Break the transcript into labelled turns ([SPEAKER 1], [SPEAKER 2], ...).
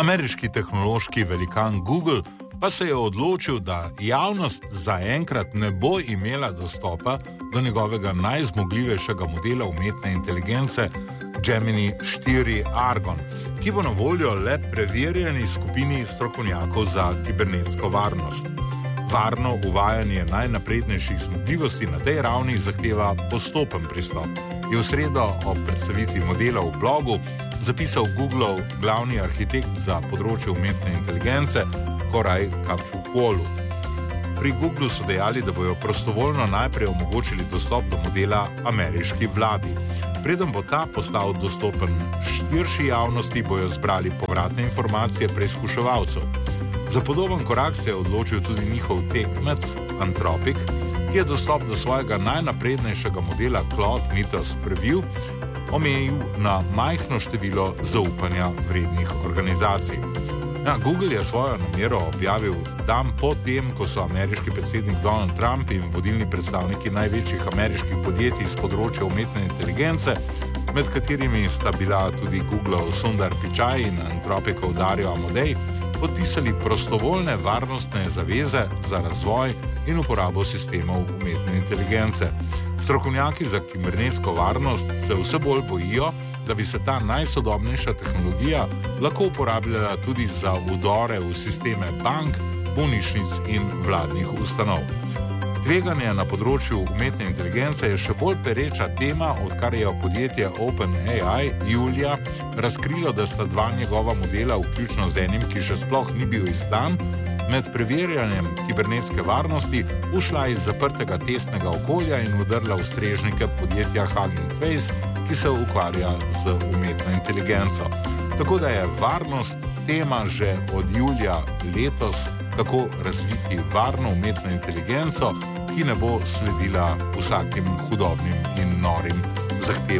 [SPEAKER 1] Ameriški tehnološki velikan Google pa se je odločil, da javnost zaenkrat ne bo imela dostopa do njegovega najzmogljivejšega modela umetne inteligence Gemini 4 Argon, ki bo na voljo le preverjeni skupini strokovnjakov za kibernetsko varnost. Varno uvajanje najnaprednejših zmogljivosti na tej ravni zahteva postopen pristop, je v sredo ob predstavitvi modela v blogu zapisal Googleov glavni arhitekt za področje umetne inteligence Koray Kapčuk-Wolu. Pri Googlu so dejali, da bojo prostovoljno najprej omogočili dostop do modela ameriški vladi. Preden bo ta postal dostopen širši javnosti, bojo zbrali povratne informacije preizkuševalcev. Za podoben korak se je odločil tudi njihov tekmec Anthropic, ki je dostop do svojega najnaprednejšega modela Claude Mythos Preview omejil na majhno število zaupanja vrednih organizacij. Google je svojo namero objavil dan po tem, ko so ameriški predsednik Donald Trump in vodilni predstavniki največjih ameriških podjetij z področja umetne inteligence, med katerimi sta bila tudi Googleov Sundar Pichai in Anthropicov Dario Amodei, podpisali prostovoljne varnostne zaveze za razvoj in uporabo sistemov umetne inteligence. Strokovnjaki za kibernetsko varnost se vse bolj bojijo, da bi se ta najsodobnejša tehnologija lahko uporabljala tudi za vdore v sisteme bank, bolnišnic in vladnih ustanov. Tveganje na področju umetne inteligence je še bolj pereča tema, odkar je podjetje OpenAI julija razkrilo, da sta dva njegova modela, vključno z enim, ki še sploh ni bil izdan, med preverjanjem kibernetske varnosti ušla iz zaprtega testnega okolja in vdrla v strežnike podjetja Hugging Face, ki se ukvarja z umetno inteligenco. Tako da je varnost tema že od julija letos, kako razviti varno umetno inteligenco, ki ne bo sledila vsakim hudobnim in norim zahtevam.